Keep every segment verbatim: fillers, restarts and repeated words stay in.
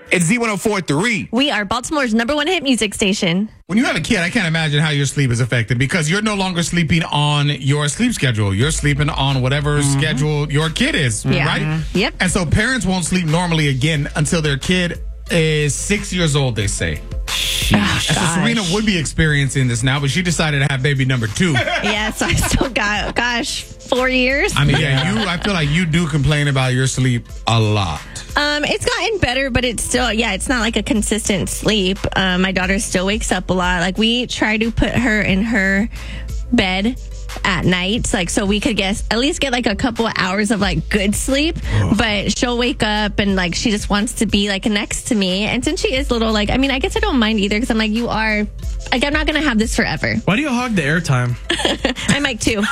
It's Z one oh four point three. We are Baltimore's number one hit music station. When you have a kid, I can't imagine how your sleep is affected because you're no longer sleeping on your sleep schedule. You're sleeping on whatever mm-hmm. schedule your kid is, yeah. right? Mm-hmm. Yep. And so parents won't sleep normally again until their kid is six years old, they say. Oh, and so Serena would be experiencing this now, but she decided to have baby number two. Yeah, so I still got, gosh, four years. I mean, yeah, you. I feel like you do complain about your sleep a lot. Um, it's gotten better, but it's still, yeah, it's not like a consistent sleep. Um, my daughter still wakes up a lot. Like, we try to put her in her bed at night, like, so we could get at least get like a couple of hours of like good sleep. Oh. But she'll wake up and like she just wants to be like next to me. And since she is little, like, I mean, I guess I don't mind either because I'm like, you are, like, I'm not gonna have this forever. Why do you hog the airtime? I might too.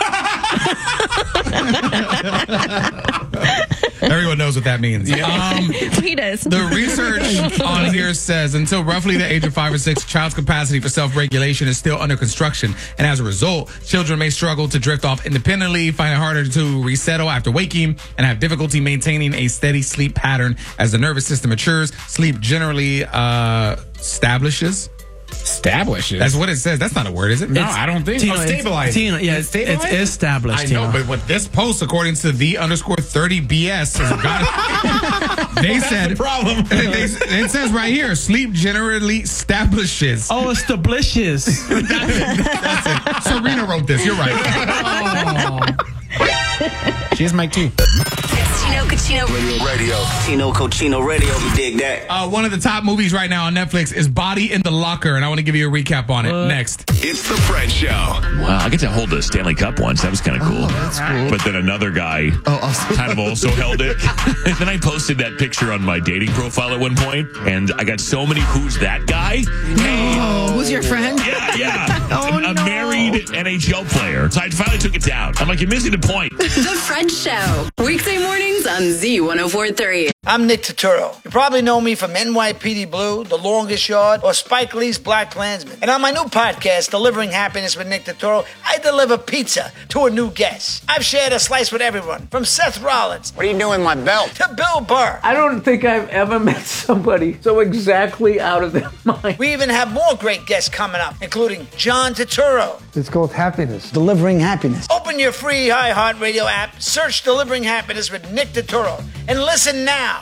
Everyone knows what that means. Yeah. Um, he does. The research on here says until roughly the age of five or six, a child's capacity for self-regulation is still under construction. And as a result, children may struggle to drift off independently, find it harder to resettle after waking, and have difficulty maintaining a steady sleep pattern. As the nervous system matures, sleep generally uh, establishes. Establishes? That's what it says. That's not a word, is it? No, it's, I don't think so. Oh, stabilizing. Tina, yeah, it's, it's established. I know, Tina. but with this post, according to the underscore thirty B S, they said the problem. They, it says right here, sleep generally establishes. Oh, establishes. That's it. That's it. Serena wrote this. You're right. Oh. She has mic too. Tino Cochino Radio. Radio. Tino Cochino Radio. We dig that. Uh, one of the top movies right now on Netflix is Body in the Locker, and I want to give you a recap on it uh, next. It's the Fred Show. Wow, I get to hold the Stanley Cup once. That was kind of cool. Oh, that's cool. But then another guy oh, also. kind of also held it. And then I posted that picture on my dating profile at one point, and I got so many "Who's that guy?" Hey, oh, who's your friend? Yeah, yeah. oh, a, a no. married N H L player. So I finally took it down. I'm like, you're missing the point. The Fred Show. Weekday mornings on Z one oh four point three. I'm Nick Turturro. You probably know me from N Y P D Blue, The Longest Yard, or Spike Lee's Black Klansman. And on my new podcast, Delivering Happiness with Nick Turturro, I deliver pizza to a new guest. I've shared a slice with everyone, from Seth Rollins. What are you doing with my belt? To Bill Burr. I don't think I've ever met somebody so exactly out of their mind. We even have more great guests coming up, including John Turturro. It's called Happiness. Delivering Happiness. Open your free iHeartRadio app, search Delivering Happiness with Nick Turturro, and listen now.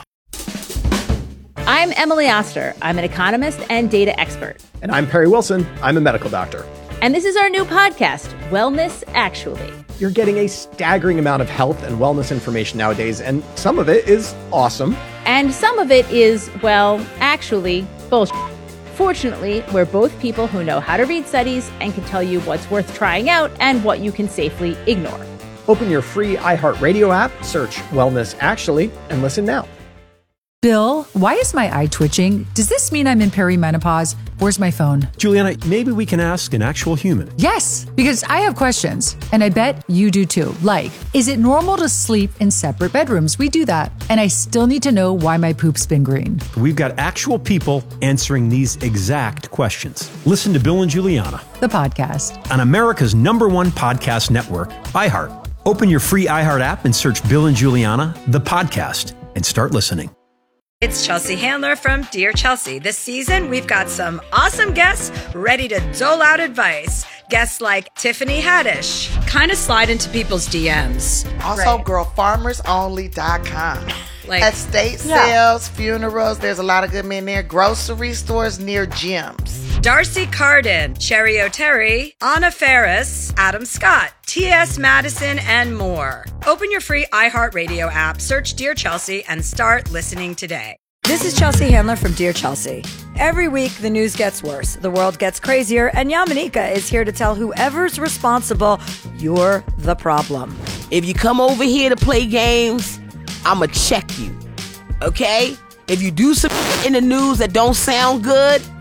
I'm Emily Oster. I'm an economist and data expert. And I'm Perry Wilson. I'm a medical doctor. And this is our new podcast, Wellness Actually. You're getting a staggering amount of health and wellness information nowadays, and some of it is awesome. And some of it is, well, actually, bullshit. Fortunately, we're both people who know how to read studies and can tell you what's worth trying out and what you can safely ignore. Open your free iHeartRadio app, search Wellness Actually, and listen now. Bill, why is my eye twitching? Does this mean I'm in perimenopause? Where's my phone? Juliana, maybe we can ask an actual human. Yes, because I have questions, and I bet you do too. Like, is it normal to sleep in separate bedrooms? We do that. And I still need to know why my poop's been green. We've got actual people answering these exact questions. Listen to Bill and Juliana, the podcast, on America's number one podcast network, iHeart. Open your free iHeart app and search Bill and Juliana, the podcast, and start listening. It's Chelsea Handler from Dear Chelsea. This season, we've got some awesome guests ready to dole out advice. Guests like Tiffany Haddish. Kind of slide into people's D Ms. Also, right. girl farmers only dot com. Like, estate yeah. sales, funerals, there's a lot of good men there. Grocery stores near gyms. Darcy Carden, Cherry O'Terry, Anna Ferris, Adam Scott, T S Madison, and more. Open your free iHeartRadio app, search Dear Chelsea, and start listening today. This is Chelsea Handler from Dear Chelsea. Every week, the news gets worse, the world gets crazier, and Yamanika is here to tell whoever's responsible, you're the problem. If you come over here to play games, I'ma check you, okay? If you do some in the news that don't sound good,